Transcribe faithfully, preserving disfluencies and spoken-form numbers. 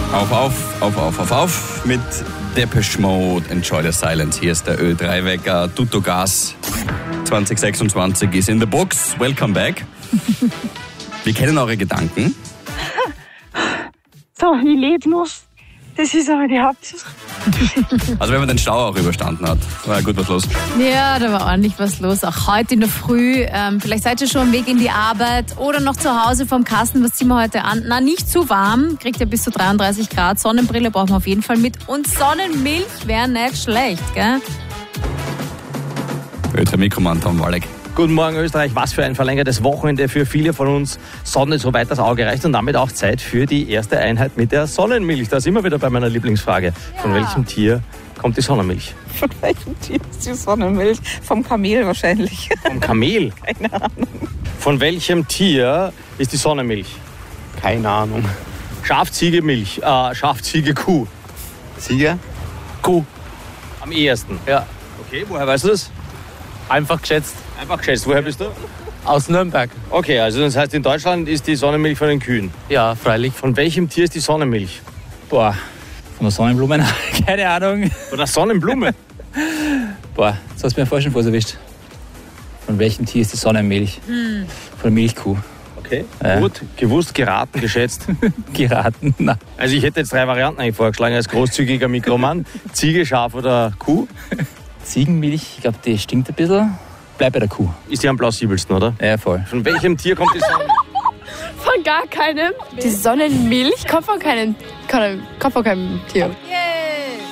Auf, auf, auf, auf, auf, auf mit Depeche Mode, Enjoy the Silence. Hier ist der Ö drei Wecker, Tutto Gas. zwanzig sechsundzwanzig ist in the books. Welcome back. Wir kennen eure Gedanken. So, ich lebe noch. Das ist aber die Hauptsache. Also wenn man den Stau auch überstanden hat, war ja gut was los. Ja, da war ordentlich was los. Auch heute in der Früh. Ähm, vielleicht seid ihr schon am Weg in die Arbeit oder noch zu Hause vom Kasten. Was ziehen wir heute an? Na, nicht zu warm. Kriegt ja bis zu dreiunddreißig Grad. Sonnenbrille brauchen wir auf jeden Fall mit. Und Sonnenmilch wäre nicht schlecht, gell? Ö drei Mikroman, Tom Walleck. Guten Morgen Österreich, was für ein verlängertes Wochenende für viele von uns. Sonne so weit das Auge reicht und damit auch Zeit für die erste Einheit mit der Sonnenmilch. Da sind wir wieder bei meiner Lieblingsfrage. Ja. Von welchem Tier kommt die Sonnenmilch? Von welchem Tier ist die Sonnenmilch? Vom Kamel wahrscheinlich. Vom Kamel? Keine Ahnung. Von welchem Tier ist die Sonnenmilch? Keine Ahnung. Schaf, Ziege, Milch. Äh, Schaf, Ziege, Kuh. Ziege? Kuh. Am ehesten. Ja. Okay, woher weißt du das? Einfach geschätzt. Einfach geschätzt. Woher bist du? Aus Nürnberg. Okay, also das heißt, in Deutschland ist die Sonnenmilch von den Kühen. Ja, freilich. Von welchem Tier ist die Sonnenmilch? Boah, von der Sonnenblume? Keine Ahnung. Von der Sonnenblume? Boah, das hast du mir vorher schon vorerwischt. Von welchem Tier ist die Sonnenmilch? Hm. Von der Milchkuh. Okay, ja. Gut. Gewusst, geraten, geschätzt. Geraten, na. Also ich hätte jetzt drei Varianten eigentlich vorgeschlagen als großzügiger Mikroman. Ziege, Schaf oder Kuh? Ziegenmilch, ich glaube, die stinkt ein bisschen. Bleib bei der Kuh. Ist die am plausibelsten, oder? Ja, voll. Von welchem Tier kommt die Sonnenmilch? Von gar keinem. Die Sonnenmilch kommt von keinem, keinem, kommt von keinem Tier. Ja,